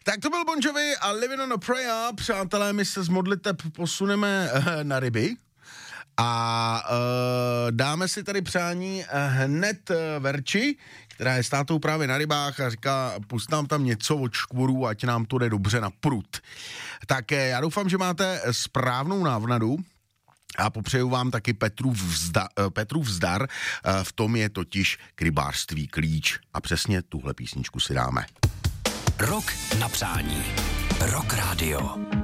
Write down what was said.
Tak to byl Bon Jovi a Living on a Prayer. Přátelé, my se z modliteb posuneme na ryby a dáme si tady přání hned Verči, která je s tátou právě na rybách a říká, pust nám tam něco od škvorů, ať nám to jde dobře na prut. Tak já doufám, že máte správnou návnadu a popřeju vám taky Petrův vzdar, v tom je totiž k rybářství klíč a přesně tuhle písničku si dáme. Rok na přání. Rock Radio.